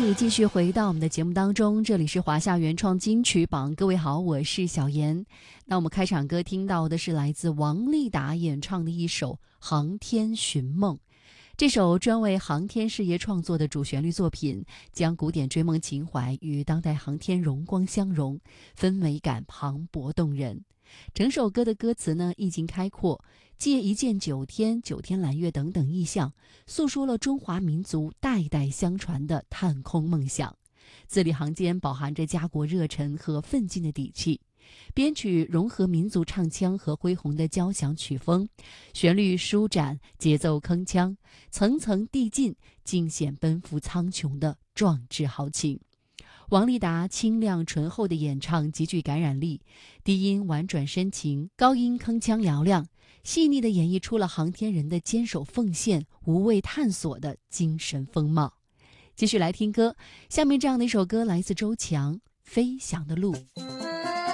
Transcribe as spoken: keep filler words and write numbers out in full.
你继续回到我们的节目当中，这里是华夏原创金曲榜。各位好，我是小妍。那我们开场歌听到的是来自王丽达演唱的一首《航天寻梦》。这首专为航天事业创作的主旋律作品，将古典追梦情怀与当代航天荣光相融，氛围感磅礴动人。整首歌的歌词呢，意境开阔，借一见九天、九天揽月等等意象，诉说了中华民族代代相传的探空梦想。字里行间饱含着家国热忱和奋进的底气。编曲融合民族唱腔和恢宏的交响曲风，旋律舒展，节奏铿锵，层层递进，尽显奔赴苍穹的壮志豪情。王丽达清亮醇厚的演唱极具感染力，低音婉转深情，高音铿锵嘹亮，细腻地演绎出了航天人的坚守奉献、无畏探索的精神风貌。继续来听歌，下面这样的一首歌来自周强，《飞翔的路》。